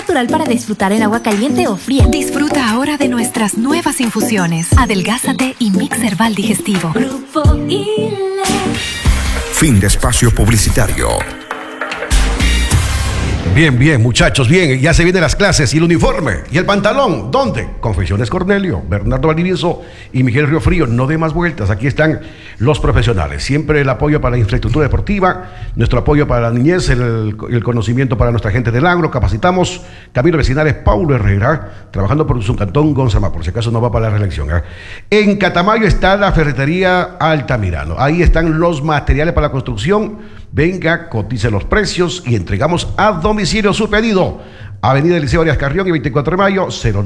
natural para disfrutar en agua caliente o fría. Disfruta ahora de nuestras nuevas infusiones. Adelgázate y Mix Herbal Digestivo. Grupo ILE. Fin de espacio publicitario. Bien, muchachos, bien, ya se vienen las clases y el uniforme y el pantalón. ¿Dónde? Confecciones Cornelio, Bernardo Valdivieso y Miguel Riofrío. No dé más vueltas, aquí están los profesionales. Siempre el apoyo para la infraestructura deportiva, nuestro apoyo para la niñez, el conocimiento para nuestra gente del agro. Capacitamos Camilo Vecinales Paulo Herrera, trabajando por su cantón Gonzama, por si acaso no va para la reelección. En Catamayo está la ferretería Altamirano. Ahí están los materiales para la construcción. Venga, cotice los precios y entregamos a domicilio su pedido. Avenida Eliseo Arias Carrión y 24 de mayo,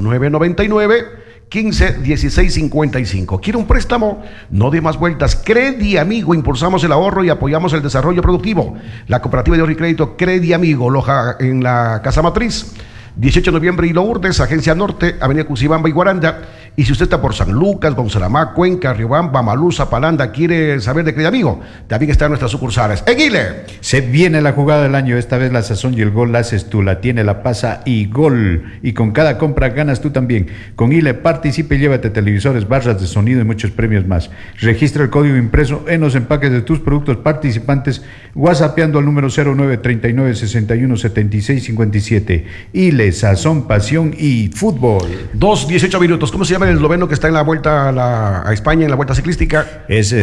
0999 15 16 55. ¿Quiere un préstamo? No dé más vueltas. Credi Amigo, impulsamos el ahorro y apoyamos el desarrollo productivo. La cooperativa de ahorro y crédito Credi Amigo, loja en la Casa Matriz. 18 de noviembre, Hilo Urdes, Agencia Norte, Avenida Cucibamba y Guaranda. Y si usted está por San Lucas, Gonzalamá, Cuenca, Riobamba, Malusa, Palanda, quiere saber de Credi Amigo, también están nuestras sucursales. ¡En Ile! Se viene la jugada del año, esta vez la sazón y el gol la haces tú, la tiene, la pasa y gol. Y con cada compra ganas tú también. Con Ile participe y llévate televisores, barras de sonido y muchos premios más. Registra el código impreso en los empaques de tus productos participantes, whatsappeando al número 0939 61 76 57. Ile, sazón, pasión y fútbol. 2:18 minutos. ¿Cómo se llama el esloveno que está en la vuelta a España, en la vuelta ciclística? Es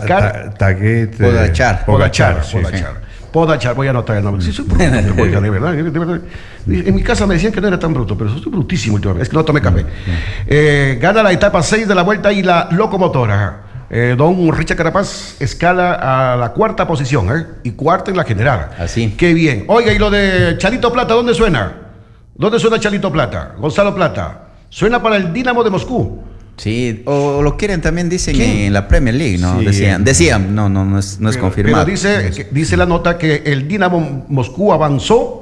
Taguet. Podachar. Podachar, voy a anotar el nombre. Sí, soy bruto, de verdad. En mi casa me decían que no era tan bruto, pero soy brutísimo últimamente. Es que no tomé café. Gana la etapa 6 de la vuelta y la locomotora. Don Richard Carapaz escala a la cuarta posición, y cuarta en la general. Así. Qué bien. Oiga, y lo de Chalito Plata, ¿dónde suena? ¿Dónde suena Chalito Plata? Gonzalo Plata. Suena para el Dinamo de Moscú. Sí, o lo quieren también, dicen, ¿Quién? en la Premier League, ¿no? Sí. Decían, no es confirmado. Pero dice la nota que el Dinamo Moscú avanzó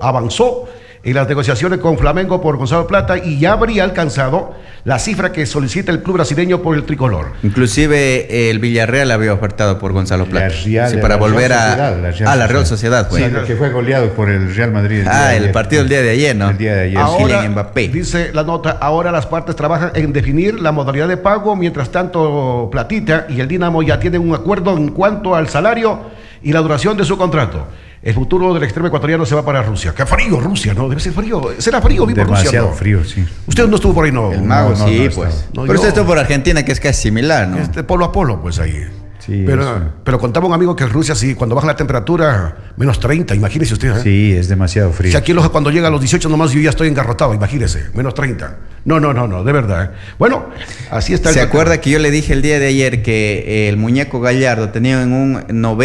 en las negociaciones con Flamengo por Gonzalo Plata y ya habría alcanzado la cifra que solicita el club brasileño por el tricolor. Inclusive el Villarreal había ofertado por Gonzalo Plata. Para volver a la Real Sociedad. Sí, que fue goleado por el Real Madrid. El partido del día de ayer, ¿no? El día de ayer. Ahora, Kylian Mbappé. dice la nota, ahora las partes trabajan en definir la modalidad de pago, mientras tanto Platita y el Dinamo ya tienen un acuerdo en cuanto al salario y la duración de su contrato. El futuro del extremo ecuatoriano se va para Rusia. ¡Qué frío Rusia, ¿no? Debe ser frío. ¿Será frío vivo Rusia? Demasiado frío, sí. Usted no estuvo por ahí, ¿no? El mago, No, sí, no, pues. no, Pero usted estuvo por Argentina, que es casi similar, ¿no? Polo a polo, pues ahí. Sí, pero contaba un amigo que en Rusia, sí, cuando baja la temperatura, menos 30, imagínese usted. Sí, es demasiado frío. Si aquí cuando llega a los 18 nomás yo ya estoy engarrotado, imagínese, menos 30. No, de verdad. Bueno, así está. ¿Se acuerda que yo le dije el día de ayer que el muñeco Gallardo tenía en un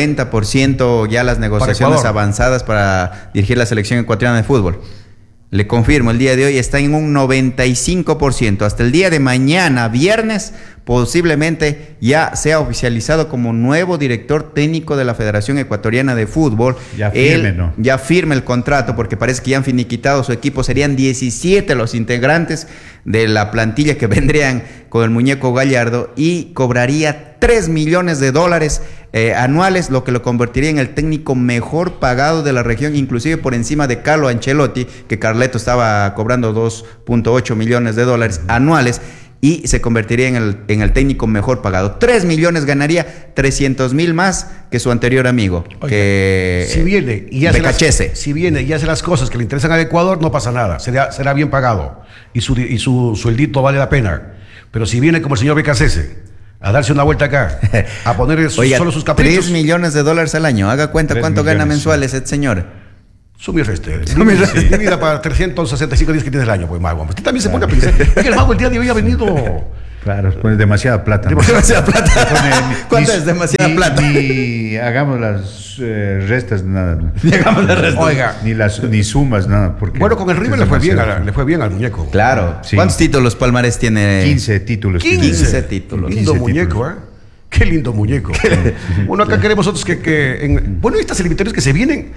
90% ya las negociaciones avanzadas para dirigir la selección ecuatoriana de fútbol? Le confirmo, el día de hoy está en un 95%. Hasta el día de mañana, viernes, posiblemente ya sea oficializado como nuevo director técnico de la Federación Ecuatoriana de Fútbol. Ya firme, ¿no? Ya firme el contrato, porque parece que ya han finiquitado su equipo. Serían 17 los integrantes de la plantilla que vendrían con el muñeco Gallardo y cobraría $3 millones anuales, lo que lo convertiría en el técnico mejor pagado de la región, inclusive por encima de Carlo Ancelotti, que Carleto estaba cobrando $2.8 millones anuales, y se convertiría en el técnico mejor pagado. 3 millones ganaría, 300,000 más que su anterior amigo. Oiga, que si viene y hace las cosas que le interesan al Ecuador, no pasa nada, será bien pagado y su sueldito vale la pena. Pero si viene como el señor Becasese a darse una vuelta acá, a poner solo sus caprichos. $3 millones al año. Haga cuenta cuánto gana mensual ese señor. Sumi reste. Divida para 365 días que tiene el año, pues mago. Usted también se pone a pensar. Es que el mago el día de hoy ha venido. Claro, pone demasiada plata. Demasiada plata. ¿Cuánto es demasiada plata? Ni hagamos las restas, nada. Oiga. Ni sumas, nada. Porque bueno, con el River le fue bien al muñeco. Claro. Sí. ¿Cuántos títulos Palmarés tiene? 15 títulos. 15 títulos. Lindo muñeco, ¿eh? Qué lindo muñeco. Bueno, acá queremos nosotros bueno, estas eliminatorias que se vienen.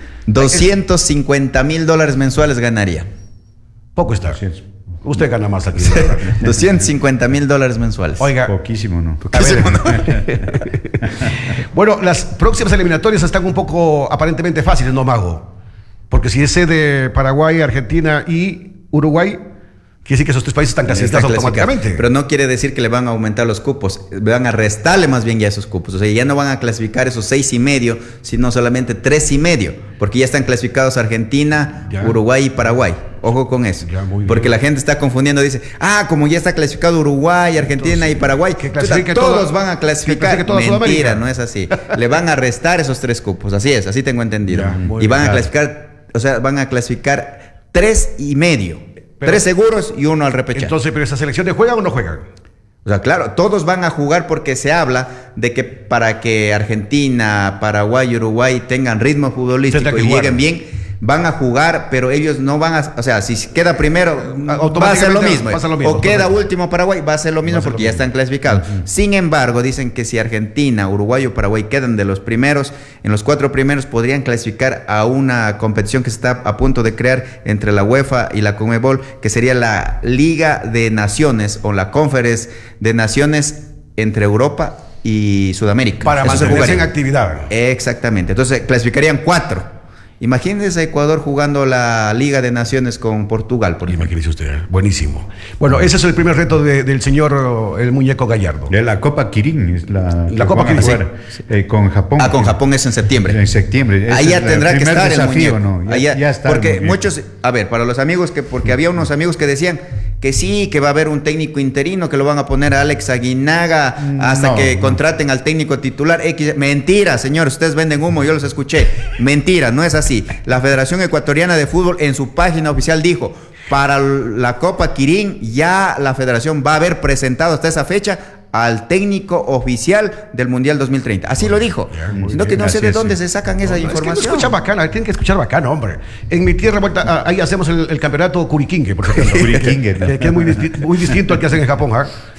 $250,000 mensuales ganaría. Poco está. Usted gana más aquí. $250,000 mensuales. Oiga. Poquísimo, ¿no? Poquísimo, ¿no? Bueno, las próximas eliminatorias están un poco aparentemente fáciles, ¿no, mago? Porque si es de Paraguay, Argentina y Uruguay, quiere decir que esos tres países están clasificados automáticamente. Pero no quiere decir que le van a aumentar los cupos, van a restarle más bien ya esos cupos. O sea, ya no van a clasificar esos 6,5, sino solamente 3,5, porque ya están clasificados Argentina, ya. Uruguay y Paraguay. Ojo con eso. Ya, muy porque bien. la gente está confundiendo, dice, como ya está clasificado Uruguay, Argentina Entonces, y Paraguay, que clasifique todos toda- van a que clasificar. clasifique toda Mentira, Sudamérica. no es así. Le van a restar esos 3 cupos. Así es, así tengo entendido. Ya, muy Y van a bien. clasificar, o sea, van a clasificar 3,5. Pero- 3 seguros y 1 al repechaje. Entonces, ¿pero esas selecciones juegan o no juegan? O sea, claro, todos van a jugar porque se habla de que para que Argentina, Paraguay y Uruguay tengan ritmo futbolístico Tendrá que y jugar. lleguen bien, van a jugar, pero ellos no van a... O sea, si queda primero, va a ser lo Automáticamente mismo. va a ser lo mismo, O queda automáticamente. último Paraguay, va a ser lo mismo Va a ser porque lo ya mismo. están clasificados. Sin embargo, dicen que si Argentina, Uruguay o Paraguay quedan de los primeros, en los 4 primeros podrían clasificar a una competición que se está a punto de crear entre la UEFA y la CONMEBOL, que sería la Liga de Naciones o la Conference de Naciones entre Europa y Sudamérica. Para Eso se mantenerse en jugaría. actividad. Exactamente. Entonces clasificarían 4. Imagínense a Ecuador jugando la Liga de Naciones con Portugal, por ejemplo. Imagínese usted, buenísimo. Bueno, ese es el primer reto del señor, el muñeco Gallardo. De la Copa Kirin es la que Copa van a Kirin, jugar, con Japón. Con Japón es en septiembre. En septiembre. Ahí Ese ya es tendrá el que primer estar el desafío, muñeco. ¿no? Ahí Ya está el porque muñeco. muchos, para los amigos porque había unos amigos que decían que sí, que va a haber un técnico interino, que lo van a poner a Alex Aguinaga hasta No, que no. contraten al técnico titular. Mentira, señor, ustedes venden humo, yo los escuché. Mentira, no es así. La Federación Ecuatoriana de Fútbol en su página oficial dijo, para la Copa Kirin ya la federación va a haber presentado hasta esa fecha al técnico oficial del Mundial 2030. Así lo dijo. muy Sino que bien, no sé así de es, dónde sí. se sacan esa Es que no información. escucha bacana, tienen que escuchar bacana, hombre. En mi tierra, vuelta, ahí hacemos el campeonato Curiquingue, por ejemplo. Curiquingue, ¿no? que es muy distinto al que hacen en Japón.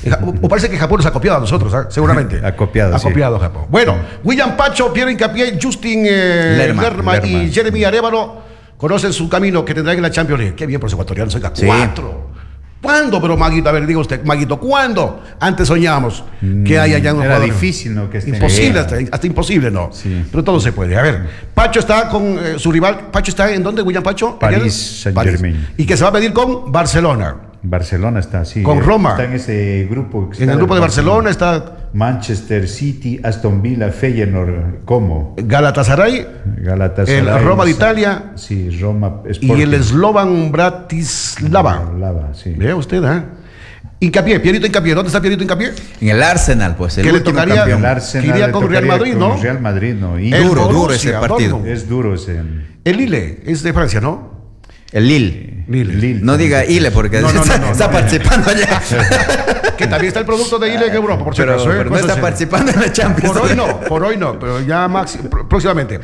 O parece que Japón nos ha copiado a nosotros, seguramente. Acopiado, sí. Acopiado a Japón. Bueno, William Pacho, Piero Hincapié, Justin Lerma y Jeremy Arévalo conocen su camino que tendrán en la Champions League. Qué bien por los ecuatorianos, oiga, Sí. 4. ¿Cuándo, pero Maguito? A ver, diga usted, Maguito, ¿cuándo? Antes soñábamos que haya ya un Era jugador- difícil, ¿no? Que estén- Imposible, Sí. hasta imposible, ¿no? Sí. Pero todo se puede. A ver, Pacho está con su rival. ¿Pacho está en dónde, William Pacho? París En el- Saint-Germain. Y que se va a medir con Barcelona. Barcelona está así. Con Roma. Está en ese grupo. En el grupo de Barcelona está Manchester City, Aston Villa, Feyenoord, como Galatasaray Galatasaray. El Roma de Italia. Sí, Roma. y el Slovan Bratislava. Lava, sí. Vea usted, ¿eh? Hincapié, Pierito Hincapié. ¿Dónde está Pierito Hincapié? En el Arsenal, pues, el ¿Qué le último tocaría? campeón. El Arsenal Iría le con Real tocaría Madrid, con ¿no? Real Madrid, ¿no? Y El Duro, duro Borussia ese partido. Dortmund. es duro ese. El Lille es de Francia, ¿no? El Lille. Lille. No diga Ile porque No, no, está, no, no, está no. participando allá. Que también está el producto de Lille en Europa, por si pero, acaso, ¿eh? pero no Eso está sí. participando en la Champions. Por hoy no, pero ya próximamente.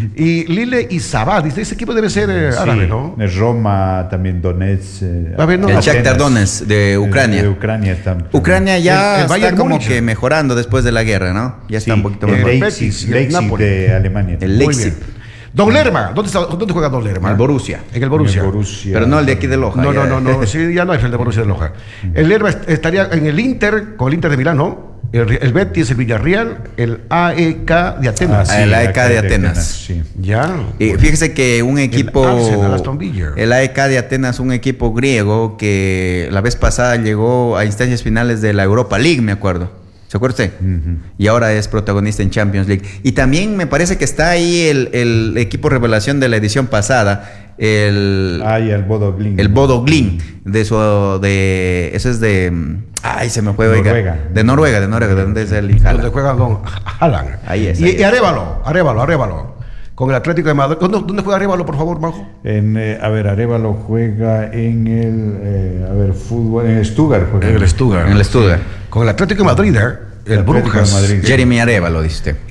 Y Lille y Sabah, dice, ese equipo debe ser árabe, ¿no? Es Roma, también Donetsk. A ver, no, El Atenas. Shakhtar Donetsk de Ucrania. De Ucrania también. Ucrania ya El está Bayern como Múnich. que mejorando después de la guerra, ¿no? Ya está un poquito el mejor. Betis y el Leipzig Napoli. de Alemania. El Muy Leipzig. bien. Don Lerma, ¿dónde juega Don Lerma? El Borussia. En el Borussia. En el Borussia. Pero no el de aquí de Loja. No, ya. no, sí, ya no hay el de Borussia de Loja. El Lerma estaría en el Inter, con el Inter de Milán, ¿no? El Betis, el Villarreal, el AEK de Atenas. Ah, el AEK de acá Atenas. Sí. Ya. Y fíjese que un equipo, Arsenal, Aston Villa. el AEK de Atenas, un equipo griego que la vez pasada llegó a instancias finales de la Europa League, me acuerdo. ¿Se acuerda usted? Y ahora es protagonista en Champions League. Y también me parece que está ahí el equipo revelación de la edición pasada, el Bodo Glimt. el Bodo Glimt, eso es de, ay, se me fue, oiga. Noruega. De Noruega, de donde es el Donde Haaland. juega Don Haaland. Ahí es, Y, ahí es. y Arévalo. Con el Atlético de Madrid. ¿Dónde juega Arévalo, por favor, Majo? Arévalo juega en el fútbol, en Stuttgart. Juega. En el Stuttgart. En el Stuttgart. Con el Atlético de Madrid, el Atlético de Brujas. Madrid. Jeremy Arévalo, dice usted.